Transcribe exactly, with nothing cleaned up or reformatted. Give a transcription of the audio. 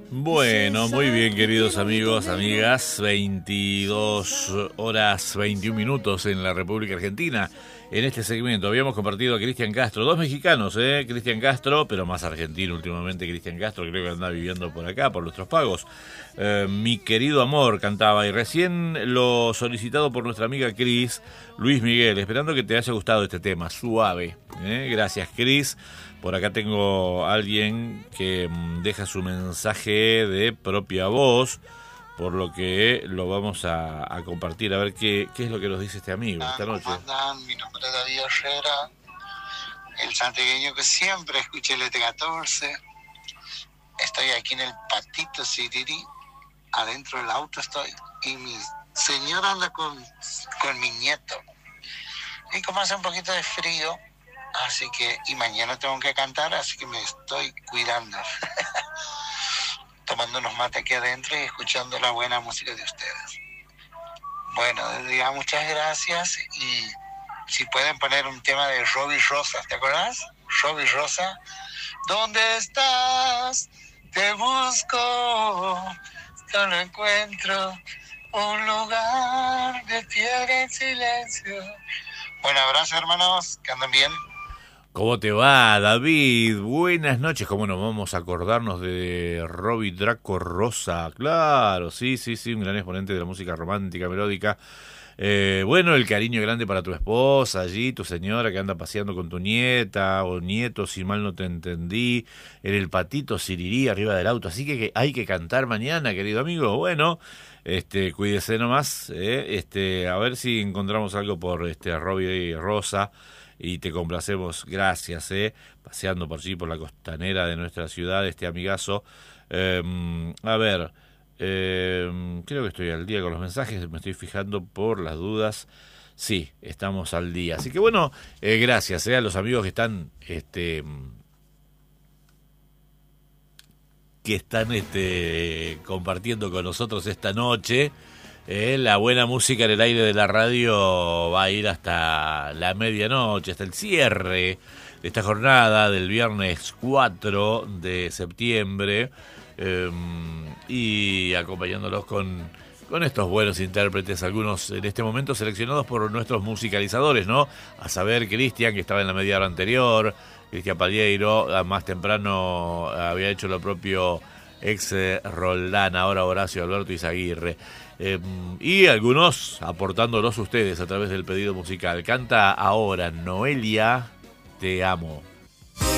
Bueno, muy bien, queridos amigos, amigas, veintidós horas veintiún minutos en la República Argentina. En este segmento habíamos compartido a Cristian Castro, dos mexicanos, ¿eh? Cristian Castro, pero más argentino últimamente. Cristian Castro creo que anda viviendo por acá, por nuestros pagos. Eh, Mi querido amor cantaba, y recién lo solicitado por nuestra amiga Cris, Luis Miguel, esperando que te haya gustado este tema, Suave. ¿eh? Gracias, Cris. Por acá tengo a alguien que deja su mensaje de propia voz, por lo que lo vamos a, a compartir, a ver qué, qué es lo que nos dice este amigo esta noche. ¿Cómo andan? Mi nombre es David Herrera, el santiagueño que siempre escuché el E T catorce. Estoy aquí en el Patito Siriri, adentro del auto estoy, y mi señora anda con, con mi nieto. Y como hace un poquito de frío, así que, y mañana tengo que cantar, así que me estoy cuidando. Tomando unos mates aquí adentro y escuchando la buena música de ustedes. Bueno, desde ya muchas gracias, y si pueden poner un tema de Robbie Rosa, ¿te acuerdas? Robbie Rosa, ¿dónde estás? Te busco, solo encuentro un lugar de piedra en silencio. Bueno, abrazo hermanos, que anden bien. ¿Cómo te va, David? Buenas noches. ¿Cómo nos vamos a acordarnos de Robbie Draco Rosa? Claro, sí, sí, sí, un gran exponente de la música romántica, melódica. Eh, bueno, el cariño grande para tu esposa allí, tu señora que anda paseando con tu nieta o nieto, si mal no te entendí, en el Patito Sirirí arriba del auto. Así que, que hay que cantar mañana, querido amigo. Bueno, este, cuídese nomás, eh, este, a ver si encontramos algo por este Robbie Rosa. Y te complacemos, gracias, eh, paseando por allí, por la costanera de nuestra ciudad, este amigazo. Eh, a ver, eh, creo que estoy al día con los mensajes, me estoy fijando por las dudas. Sí, estamos al día. Así que bueno, eh, gracias eh, a los amigos que están, este, que están, este, compartiendo con nosotros esta noche. Eh, la buena música en el aire de la radio va a ir hasta la medianoche, hasta el cierre de esta jornada del viernes cuatro de septiembre, eh, y acompañándolos con, con estos buenos intérpretes, algunos en este momento seleccionados por nuestros musicalizadores, ¿no? A saber, Cristian, que estaba en la media hora anterior, Cristian Palieiro, más temprano había hecho lo propio ex Roldán, ahora Horacio Alberto Izaguirre. Eh, y algunos aportándolos ustedes a través del pedido musical. Canta ahora Noelia, Te Amo.